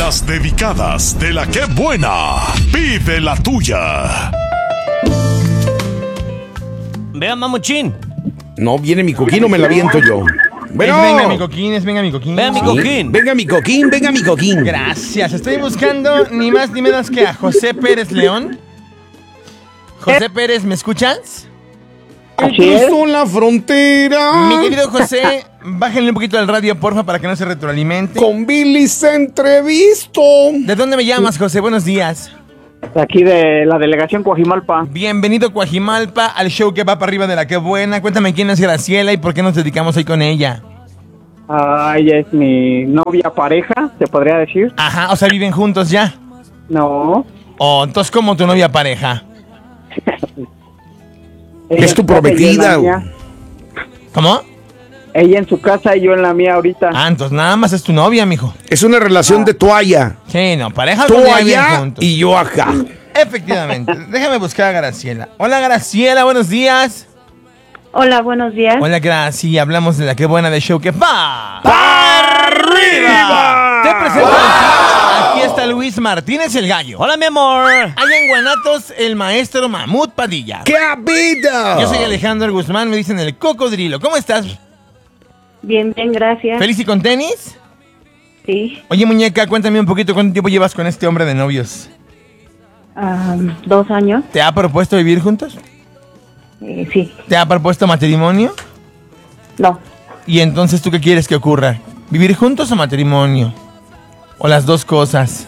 Las dedicadas de la que buena. Pide la tuya. Vea, mamuchín. No, viene mi coquín o me la viento yo. Bueno. Venga mi coquín, venga mi coquín. Vea mi coquín. Venga mi coquín, venga mi coquín. Gracias, estoy buscando ni más ni menos que a José Pérez León. José Pérez, ¿me escuchas? Cruzó la frontera. Mi querido José, bájenle un poquito al radio, porfa, para que no se retroalimente. Con Billy se entrevisto. ¿De dónde me llamas, José? Buenos días. Aquí de la delegación Coajimalpa. Bienvenido, Coajimalpa, al show que va para arriba de la que buena. Cuéntame quién es Graciela y por qué nos dedicamos hoy con ella. Ella es mi novia pareja, se podría decir. Ajá, o sea, ¿viven juntos ya? No. Oh, entonces, ¿cómo tu novia pareja? Es tu prometida. ¿Cómo? Ella en su casa y yo en la mía ahorita. Ah, entonces nada más es tu novia, mijo. Es una relación de toalla. Sí, no, pareja Tú algún día viven allá juntos. y yo acá. Efectivamente. Déjame buscar a Graciela. Hola, Graciela, buenos días. Hola, buenos días. Hola, Graciela. Hablamos de la que buena de show que va. ¡Arriba! Te presento. Aquí está Luis Martínez el Gallo. Hola, mi amor. Allá en Guanatos, el maestro Mamut Padilla. ¡Qué habido! Yo soy Alejandro Guzmán, me dicen el cocodrilo. ¿Cómo estás? Bien, gracias. ¿Feliz y con tenis? Sí, Oye, muñeca, cuéntame un poquito cuánto tiempo llevas con este hombre de novios. 2 años. ¿Te ha propuesto vivir juntos? Sí, ¿Te ha propuesto matrimonio? no. ¿Y entonces tú qué quieres que ocurra? ¿Vivir juntos o matrimonio? ¿O las dos cosas?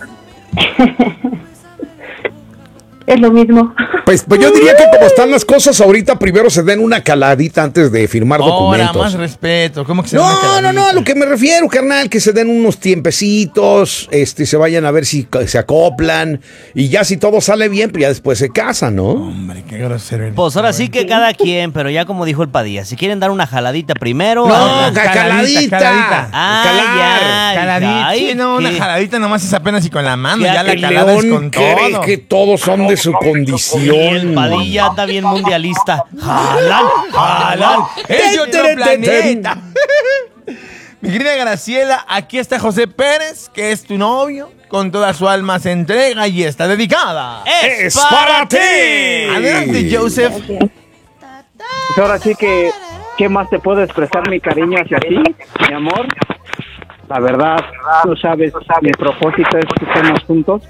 Es lo mismo. Pues yo diría que como están las cosas ahorita, primero se den una caladita antes de firmar Ahora, documentos. más respeto. ¿Cómo que se da una No, caladita? a lo que me refiero, carnal, que se den unos tiempecitos, se vayan a ver si se acoplan, y ya si todo sale bien, pues ya después se casan, ¿no? Hombre, qué grosero eres. Pues ahora sí que cada quien, pero ya como dijo el Padilla, si quieren dar una jaladita primero. No, adelante. caladita. Ah, Calar. ya. Jaladita. Ay, Sí, no, una qué- jaladita nomás es apenas y con la mano. ¿Qué Ya la El calada es León con cree todo. que todos son de su Y el condición. Padilla anda bien mundialista. Jalan, jalan. ¡Es de otro planeta! Mi querida Graciela, aquí está José Pérez, que es tu novio. Con toda su alma se entrega y está dedicada. ¡Es para ti! Adelante, Joseph. Pues ahora sí que, ¿qué más te puedo expresar mi cariño hacia ti, mi amor? La verdad, tú sabes, mi propósito es que estemos juntos.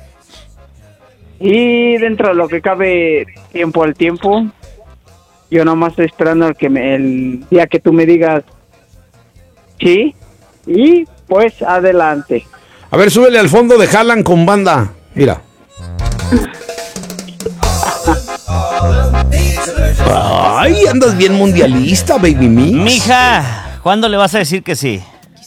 Y dentro de lo que cabe, tiempo al tiempo, yo nomás estoy esperando el día que tú me digas sí, y pues adelante. A ver, súbele al fondo de Jalan con banda. Mira. Ay, andas bien mundialista, baby mix. Mija, ¿cuándo le vas a decir que sí?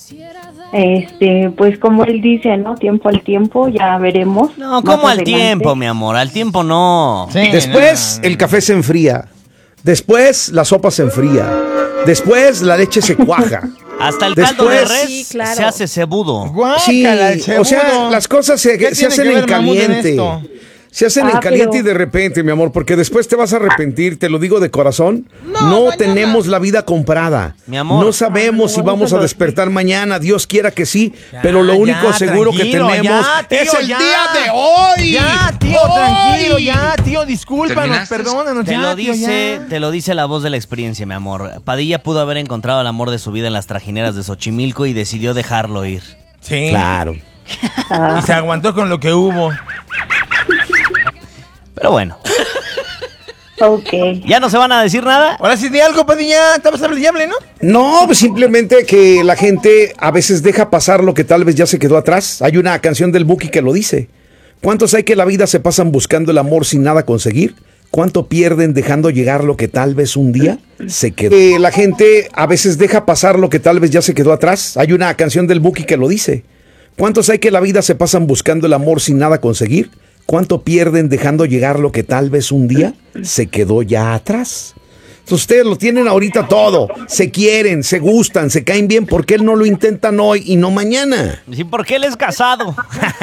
Pues como él dice, ¿no? Tiempo al tiempo, ya veremos. No, más ¿cómo al adelante. tiempo, mi amor? Al tiempo no. Sí, Después no. el café se enfría. Después la sopa se enfría. Después la leche se cuaja. Hasta el caldo de Después- res Sí, claro. se hace cebudo. Sí, Guácala, el o sea, seguro. las cosas ¿Qué se tiene hacen que en ver Mamut en caliente. esto? Se hacen en Ah, caliente pero- y de repente, mi amor, porque después te vas a arrepentir, te lo digo de corazón. No tenemos la vida comprada. Mi amor. No sabemos si vamos a despertar mañana, Dios quiera que sí, pero lo único ya, seguro que tranquilo, tenemos ya, tío, es el ya. día de hoy. Ya, tío, Hoy. tranquilo, ya, tío, discúlpanos, perdónanos, Te ya, lo tío, dice, ya. te lo dice la voz de la experiencia, mi amor. Padilla pudo haber encontrado el amor de su vida en las trajineras de Xochimilco y decidió dejarlo ir. Sí. Claro. Y se aguantó con lo que hubo. Pero bueno, Ok. ¿ya no se van a decir nada? Ahora sí, di algo, Padilla. Estabas hablable, ¿no? No, pues simplemente que la gente a veces deja pasar lo que tal vez ya se quedó atrás. Hay una canción del Buki que lo dice. ¿Cuántos hay que la vida se pasan buscando el amor sin nada conseguir? ¿Cuánto pierden dejando llegar lo que tal vez un día se quedó? La gente a veces deja pasar lo que tal vez ya se quedó atrás. Hay una canción del Buki que lo dice. ¿Cuántos hay que la vida se pasan buscando el amor sin nada conseguir? ¿Cuánto pierden dejando llegar lo que tal vez un día se quedó ya atrás? Entonces, ustedes lo tienen ahorita todo. Se quieren, se gustan, se caen bien. ¿Por qué él no lo intentan hoy y no mañana? Sí, porque él es casado.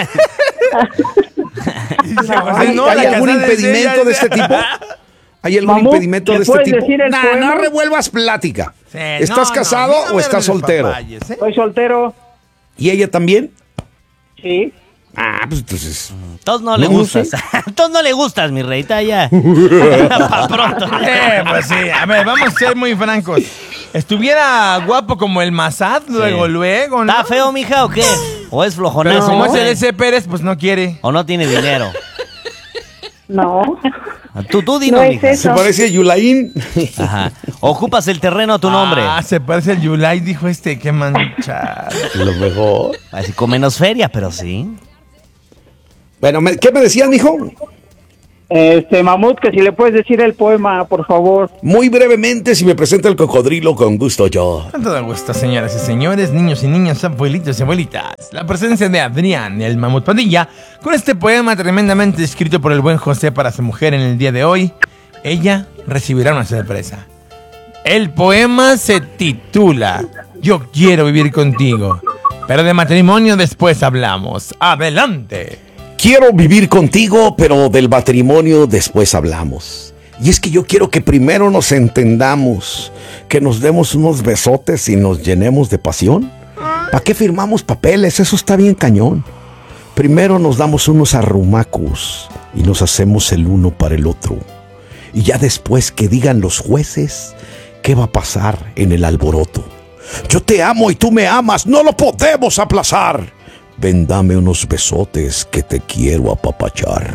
¿Hay, no, hay la algún casada es impedimento ella. de este tipo? ¿Hay algún Mamut, impedimento ¿le de este puedes tipo? decir el Nah, poema? no revuelvas plática. Sí, ¿Estás no, casado no, o estás soltero? papayes, ¿eh? Soy soltero, ¿Y ella también? sí. Ah, pues entonces. Todos no le No gustas. sé. Todos no le gustas, mi rey. Está ya. Pa' pronto. Pues sí, a ver, vamos a ser muy francos. ¿Estuviera guapo como el Massad luego, ¿no? ¿Está feo, mija, o qué? ¿O es flojonazo? Pero como es el S. Pérez, pues no quiere. ¿O no tiene dinero? No, Tú dinos, no es mija. Se eso. parece a Yulaín. Ajá. Ocupas el terreno a tu nombre. Ah, se parece al Yulai, dijo qué manchado. Lo mejor. Así con menos feria, pero sí. Bueno, ¿qué me decías, mijo? Mamut, que si le puedes decir el poema, por favor. Muy brevemente, si me presenta el cocodrilo, con gusto yo. Con todo gusto, señoras y señores, niños y niñas, abuelitos y abuelitas. La presencia de Adrián, el Mamut Padilla, con este poema tremendamente escrito por el buen José para su mujer en el día de hoy. Ella recibirá una sorpresa. El poema se titula Yo quiero vivir contigo, pero de matrimonio después hablamos. ¡Adelante! Quiero vivir contigo, pero del matrimonio después hablamos. Y es que yo quiero que primero nos entendamos, que nos demos unos besotes y nos llenemos de pasión. ¿Para qué firmamos papeles? Eso está bien cañón. Primero nos damos unos arrumacos y nos hacemos el uno para el otro. Y ya después que digan los jueces, ¿qué va a pasar en el alboroto? Yo te amo y tú me amas, no lo podemos aplazar. Ven, dame unos besotes que te quiero apapachar.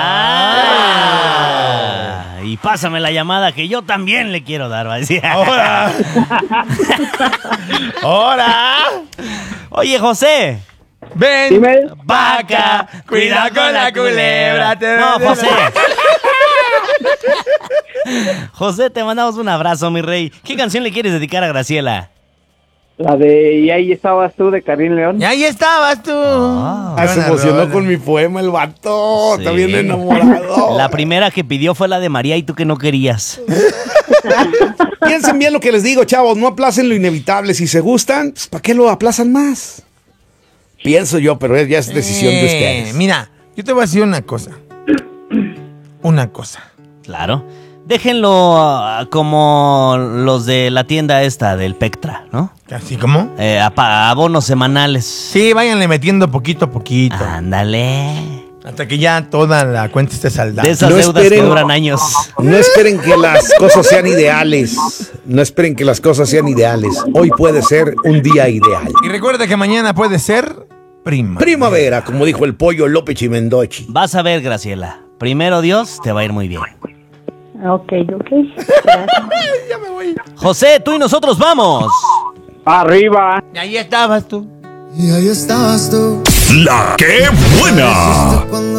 Y pásame la llamada que yo también le quiero dar, va a decir. ¡Ahora! ¡Ahora! Oye, José. Ven, Dime. vaca, cuida con la culebra. No, José. José, te mandamos un abrazo, mi rey. ¿Qué canción le quieres dedicar a Graciela? La de Y ahí estabas tú, de Karim León. Y ahí estabas tú. Se emocionó con mi poema el vato. Sí. Está bien enamorado. La primera que pidió fue la de María y tú que no querías. Piensen bien lo que les digo, chavos. No aplacen lo inevitable. Si se gustan, pues, ¿para qué lo aplazan más? Pienso yo, pero ya es decisión de ustedes. Mira, yo te voy a decir una cosa. Una cosa. Claro. Déjenlo como los de la tienda esta del Pectra, ¿no? ¿Así como? Abonos semanales. Sí, váyanle metiendo poquito a poquito. Ándale. Hasta que ya toda la cuenta esté saldada. De esas No deudas que esperen- duran años. No esperen que las cosas sean ideales. No esperen que las cosas sean ideales. Hoy puede ser un día ideal. Y recuerda que mañana puede ser Primavera, como dijo el pollo López Chimendochi. Vas a ver, Graciela. Primero Dios, te va a ir muy bien. Ok. Gracias. José, tú y nosotros vamos. Arriba. Y ahí estabas tú. Y ahí estabas tú. La que buena. Cuando